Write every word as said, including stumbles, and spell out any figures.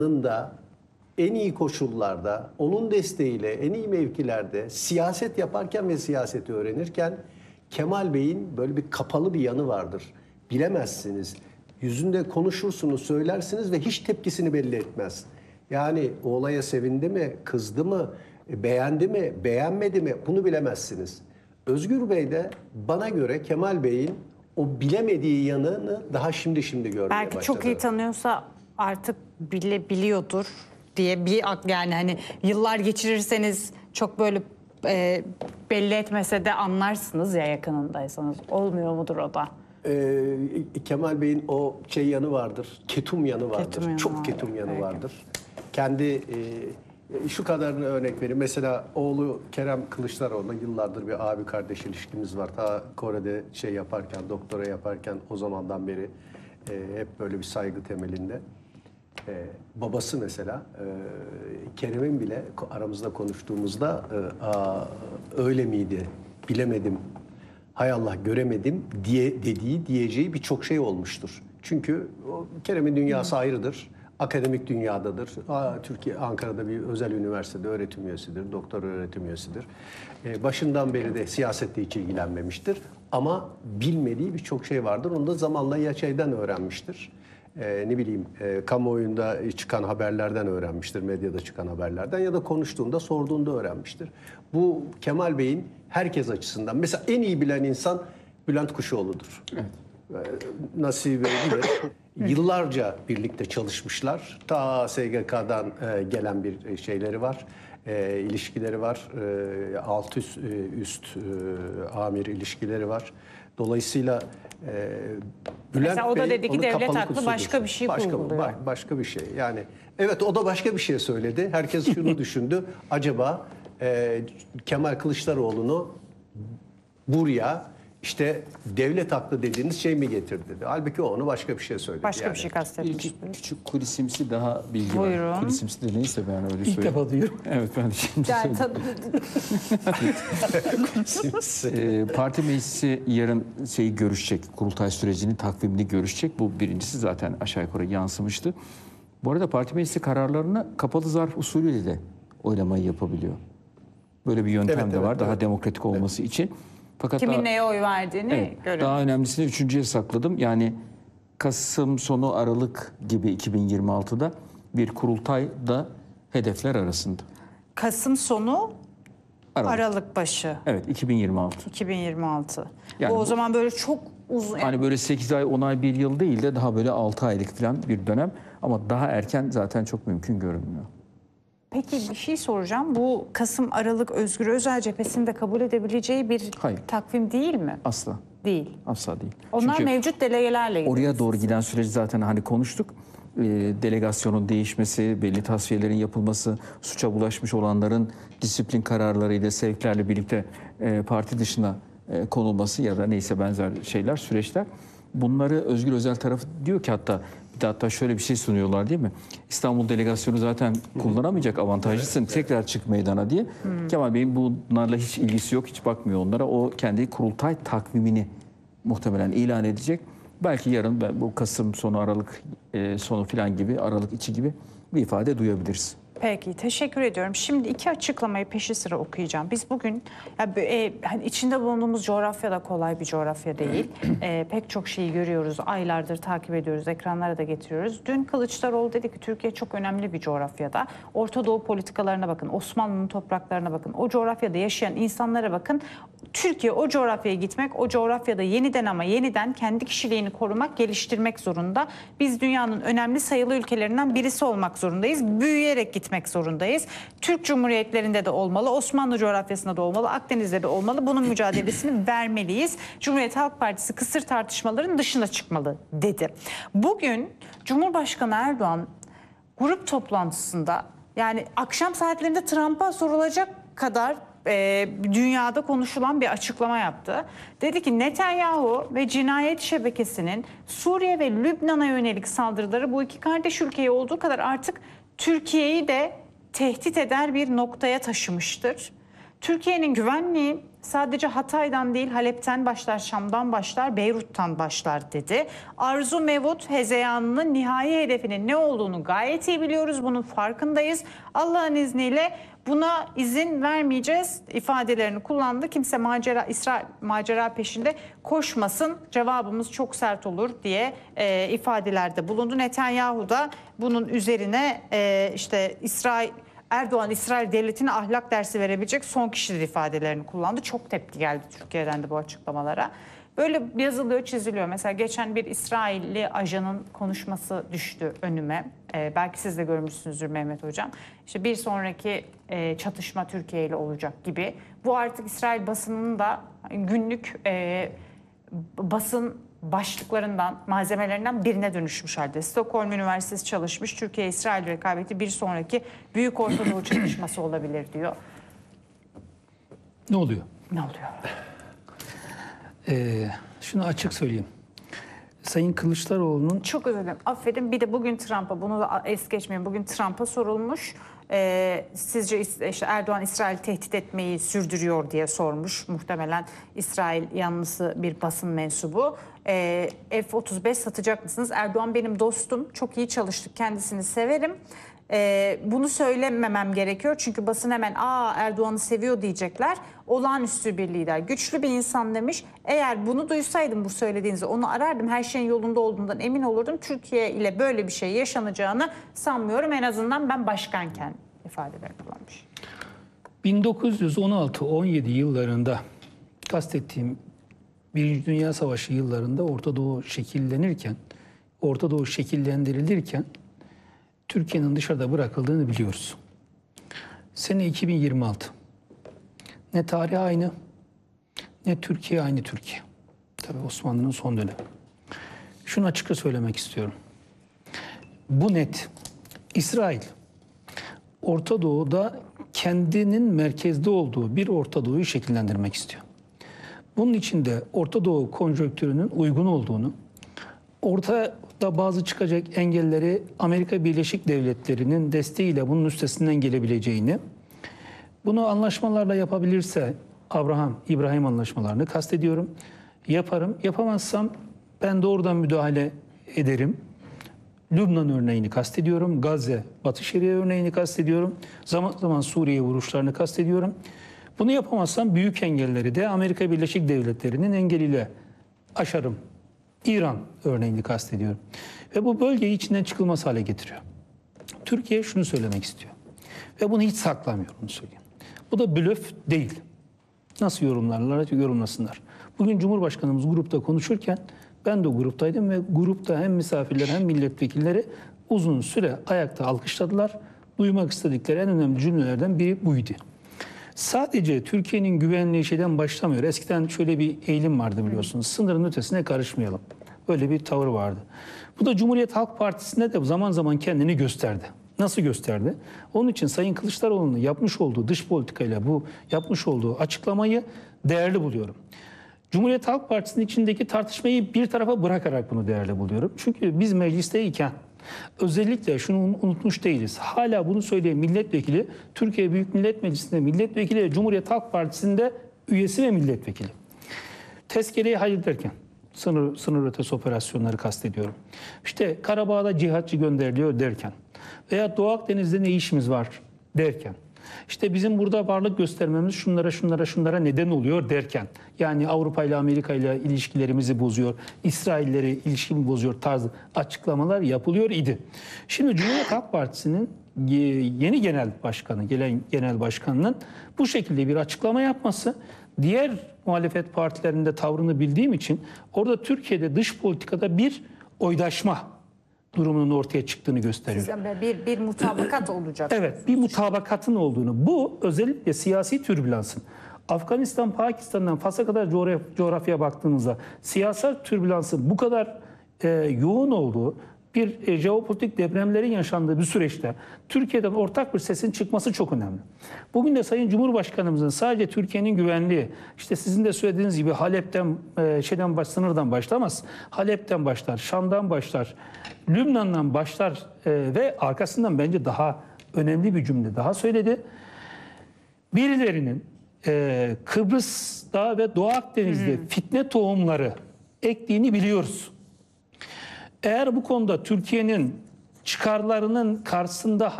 da en iyi koşullarda, onun desteğiyle en iyi mevkilerde siyaset yaparken ve siyaseti öğrenirken Kemal Bey'in böyle bir kapalı bir yanı vardır. Bilemezsiniz. Yüzünde konuşursunuz, söylersiniz ve hiç tepkisini belli etmez. Yani o olaya sevindi mi, kızdı mı, beğendi mi, beğenmedi mi bunu bilemezsiniz. Özgür Bey de bana göre Kemal Bey'in o bilemediği yanını daha şimdi şimdi görmeye Belki başladı. çok iyi tanıyorsa artık bile biliyordur diye bir yani hani yıllar geçirirseniz çok böyle e, belli etmese de anlarsınız ya yakınındaysanız. Olmuyor mudur o da? Ee, Kemal Bey'in o şey yanı vardır, ketum yanı vardır, Ketum yanı çok var. ketum yanı Peki. vardır. Kendi e, şu kadarını örnek vereyim. Mesela oğlu Kerem Kılıçdaroğlu, yıllardır bir abi kardeş ilişkimiz var. Ta Kore'de şey yaparken, doktora yaparken o zamandan beri e, hep böyle bir saygı temelinde. E, babası mesela e, Kerem'in bile aramızda konuştuğumuzda e, Aa, öyle miydi bilemedim, hay Allah göremedim diye dediği diyeceği birçok şey olmuştur. Çünkü o, Kerem'in dünyası ayrıdır. Akademik dünyadadır. Aa, Türkiye, Ankara'da bir özel üniversitede öğretim üyesidir, doktor öğretim üyesidir. Ee, başından beri de siyasetle hiç ilgilenmemiştir. Ama bilmediği birçok şey vardır. Onu da zamanla ya şeyden öğrenmiştir. Ee, ne bileyim, e, kamuoyunda çıkan haberlerden öğrenmiştir, medyada çıkan haberlerden ya da konuştuğunda, sorduğunda öğrenmiştir. Bu Kemal Bey'in herkes açısından, mesela en iyi bilen insan Bülent Kuşoğlu'dur. Evet. Nasibe bilir. Yıllarca birlikte çalışmışlar. Ta S G K'dan e, gelen bir şeyleri var. E, ilişkileri var. E, alt üst, e, üst e, amir ilişkileri var. Dolayısıyla e, Bülent Mesela o da Bey, dedi ki onu devlet kapalı haklı, kusudur. başka bir şey başka, kurguluyor. ba- başka bir şey. Yani evet, o da başka bir şey söyledi. Herkes şunu düşündü. Acaba e, Kemal Kılıçdaroğlu'nu buraya işte devlet haklı dediğiniz şey mi getirdi dedi. Halbuki o onu başka bir şey söyledi. Başka yani. bir şey Bir kastetmiş. iki küçük kulisimsi daha bilgi Buyurun. var. Kulisimsi de neyse ben öyle İlk söyleyeyim. defa duyuyorum. Evet ben de şimdi Yani söyleyeyim. tabii- Ee, parti meclisi yarın şeyi görüşecek. Kurultay sürecinin takvimini görüşecek. Bu birincisi zaten aşağı yukarı yansımıştı. Bu arada parti meclisi kararlarını kapalı zarf usulüyle de oylamayı yapabiliyor. Böyle bir yöntem Evet, de evet, var. Daha evet. demokratik olması için. Fakat Kimin daha- neye oy verdiğini Evet, görün. daha önemlisini üçüncüye sakladım. Yani Kasım sonu Aralık gibi iki bin yirmi altıda bir kurultayda hedefler arasında. Kasım sonu Aralık. Aralık başı Evet, iki bin yirmi altı. iki bin yirmi altı. Yani bu o bu- zaman böyle çok uzun. Hani böyle sekiz ay, on ay, bir yıl değil de daha böyle altı aylık falan bir dönem. Ama daha erken zaten çok mümkün görünmüyor. Peki bir şey soracağım. Bu Kasım Aralık Özgür Özel cephesini de kabul edebileceği bir Hayır. takvim değil mi? Asla. Değil. Asla değil. Onlar Çünkü mevcut delegelerle gidiyor. oraya doğru giden süreci zaten hani konuştuk. Ee, delegasyonun değişmesi, belli tasfiyelerin yapılması, suça bulaşmış olanların disiplin kararlarıyla, sevklerle birlikte e, parti dışına e, konulması ya da neyse benzer şeyler, süreçler. Bunları Özgür Özel tarafı diyor ki hatta bir de hatta şöyle bir şey sunuyorlar değil mi? İstanbul delegasyonu zaten kullanamayacak, avantajlısın, tekrar çık meydana diye. Kemal Bey'in bunlarla hiç ilgisi yok, hiç bakmıyor onlara. O kendi kurultay takvimini muhtemelen ilan edecek. Belki yarın ben bu Kasım sonu Aralık e, sonu falan gibi, Aralık içi gibi bir ifade duyabiliriz. Peki, teşekkür ediyorum. Şimdi iki açıklamayı peşi sıra okuyacağım. Biz bugün ya, e, hani içinde bulunduğumuz coğrafya da kolay bir coğrafya değil. E, pek çok şeyi görüyoruz, aylardır takip ediyoruz, ekranlara da getiriyoruz. Dün Kılıçdaroğlu dedi ki Türkiye çok önemli bir coğrafyada. Orta Doğu politikalarına bakın, Osmanlı'nın topraklarına bakın, o coğrafyada yaşayan insanlara bakın. Türkiye o coğrafyaya gitmek, o coğrafyada yeniden ama yeniden kendi kişiliğini korumak, geliştirmek zorunda. Biz dünyanın önemli sayılı ülkelerinden birisi olmak zorundayız. Büyüyerek gitmek zorundayız. Türk Cumhuriyetlerinde de olmalı, Osmanlı coğrafyasında da olmalı, Akdeniz'de de olmalı. Bunun mücadelesini vermeliyiz. Cumhuriyet Halk Partisi kısır tartışmaların dışına çıkmalı dedi. Bugün Cumhurbaşkanı Erdoğan grup toplantısında, yani akşam saatlerinde Trump'a sorulacak kadar e, dünyada konuşulan bir açıklama yaptı. Dedi ki Netanyahu ve cinayet şebekesinin Suriye ve Lübnan'a yönelik saldırıları bu iki kardeş ülkeyi olduğu kadar artık Türkiye'yi de tehdit eder bir noktaya taşımıştır. Türkiye'nin güvenliği sadece Hatay'dan değil Halep'ten başlar, Şam'dan başlar, Beyrut'tan başlar dedi. Arzu Mevut hezeyanının nihai hedefinin ne olduğunu gayet iyi biliyoruz. Bunun farkındayız. Allah'ın izniyle buna izin vermeyeceğiz ifadelerini kullandı. Kimse macera, İsrail macera peşinde koşmasın, cevabımız çok sert olur diye e, ifadelerde bulundu. Netanyahu da bunun üzerine e, işte İsrail Erdoğan İsrail devletine ahlak dersi verebilecek son kişidir ifadelerini kullandı. Çok tepki geldi Türkiye'den de bu açıklamalara. Böyle yazılıyor, çiziliyor. Mesela geçen bir İsrailli ajanın konuşması düştü önüme. Ee, belki siz de görmüşsünüzdür Mehmet Hocam. İşte bir sonraki e, çatışma Türkiye ile olacak gibi. Bu artık İsrail basınının da günlük e, basın başlıklarından, malzemelerinden birine dönüşmüş halde. Stockholm Üniversitesi çalışmış. Türkiye-İsrail rekabeti bir sonraki büyük Orta Doğu çatışması olabilir diyor. Ne oluyor? Ne oluyor? Ee, şunu açık söyleyeyim. Sayın Kılıçdaroğlu'nun... Çok özür dilerim. Affedin. Bir de bugün Trump'a, bunu da es geçmeyin. Bugün Trump'a sorulmuş. Ee, sizce işte Erdoğan İsrail tehdit etmeyi sürdürüyor diye sormuş. Muhtemelen İsrail yanlısı bir basın mensubu. Ee, F otuz beş satacak mısınız? Erdoğan benim dostum. Çok iyi çalıştık. Kendisini severim. Ee, bunu söylememem gerekiyor. Çünkü basın hemen aa Erdoğan'ı seviyor diyecekler. Olağanüstü bir lider. Güçlü bir insan demiş. Eğer bunu duysaydım bu söylediğinizi onu arardım. Her şeyin yolunda olduğundan emin olurdum. Türkiye ile böyle bir şey yaşanacağını sanmıyorum. En azından ben başkanken ifadeler kullanmış. bin dokuz yüz on altı on yedi yıllarında kastettiğim Birinci Dünya Savaşı yıllarında Orta Doğu şekillenirken, Orta Doğu şekillendirilirken Türkiye'nin dışarıda bırakıldığını biliyoruz. Sene iki bin yirmi altı. Ne tarih aynı, ne Türkiye aynı Türkiye. Tabii Osmanlı'nın son dönemi. Şunu açıkça söylemek istiyorum. Bu net. İsrail, Orta Doğu'da kendinin merkezde olduğu bir Orta Doğu'yu şekillendirmek istiyor. Bunun için de Orta Doğu konjonktürünün uygun olduğunu, ortada bazı çıkacak engelleri Amerika Birleşik Devletleri'nin desteğiyle bunun üstesinden gelebileceğini, bunu anlaşmalarla yapabilirse Abraham, İbrahim anlaşmalarını kastediyorum, yaparım. Yapamazsam ben doğrudan müdahale ederim. Lübnan örneğini kastediyorum, Gazze, Batı Şeria örneğini kastediyorum, zaman zaman Suriye vuruşlarını kastediyorum. Bunu yapamazsam büyük engelleri de Amerika Birleşik Devletleri'nin engeliyle aşarım. İran örneğini kastediyorum. Ve bu bölgeyi içinden çıkılmaz hale getiriyor. Türkiye şunu söylemek istiyor. Ve bunu hiç saklamıyor, onu söyleyeyim. Bu da blöf değil. Nasıl yorumlarlar, yorumlasınlar. Bugün Cumhurbaşkanımız grupta konuşurken ben de o gruptaydım ve grupta hem misafirler hem milletvekilleri uzun süre ayakta alkışladılar. Duymak istedikleri en önemli cümlelerden biri buydu. Sadece Türkiye'nin güvenliği şeyden başlamıyor. Eskiden şöyle bir eğilim vardı biliyorsunuz. Sınırın ötesine karışmayalım. Böyle bir tavır vardı. Bu da Cumhuriyet Halk Partisi'nde de zaman zaman kendini gösterdi. Nasıl gösterdi? Onun için Sayın Kılıçdaroğlu'nun yapmış olduğu dış politikayla bu yapmış olduğu açıklamayı değerli buluyorum. Cumhuriyet Halk Partisi'nin içindeki tartışmayı bir tarafa bırakarak bunu değerli buluyorum. Çünkü biz meclisteyken özellikle şunu unutmuş değiliz. Hala bunu söyleyen milletvekili Türkiye Büyük Millet Meclisi'nde milletvekili ve Cumhuriyet Halk Partisi'nde üyesi ve milletvekili. Tezkereye hayır derken sınır, sınır ötesi operasyonları kastediyorum. İşte Karabağ'da cihatçı gönderiliyor derken veya Doğu Akdeniz'de ne işimiz var derken, İşte bizim burada varlık göstermemiz şunlara şunlara şunlara neden oluyor derken, yani Avrupa ile Amerika ile ilişkilerimizi bozuyor, İsrail'leri ilişkimi bozuyor tarzı açıklamalar yapılıyor idi. Şimdi Cumhuriyet Halk Partisi'nin yeni genel başkanı, gelen genel başkanının bu şekilde bir açıklama yapması, diğer muhalefet partilerinde tavrını bildiğim için orada Türkiye'de dış politikada bir oydaşma durumunun ortaya çıktığını gösteriyor. Bir, bir mutabakat olacak. Evet, bir mutabakatın olduğunu. Bu özellikle siyasi türbülansın. Afganistan, Pakistan'dan Fas'a kadar coğraf coğrafyaya baktığımızda siyasal türbülansın bu kadar e, yoğun olduğu, bir e, jeopolitik depremlerin yaşandığı bir süreçte Türkiye'den ortak bir sesin çıkması çok önemli. Bugün de Sayın Cumhurbaşkanımızın sadece Türkiye'nin güvenliği, işte sizin de söylediğiniz gibi Halep'ten, e, şeyden baş, sınırdan başlamaz. Halep'ten başlar, Şam'dan başlar, Lübnan'dan başlar e, ve arkasından bence daha önemli bir cümle daha söyledi. Birilerinin e, Kıbrıs'ta ve Doğu Akdeniz'de fitne tohumları ektiğini biliyoruz. Eğer bu konuda Türkiye'nin çıkarlarının karşısında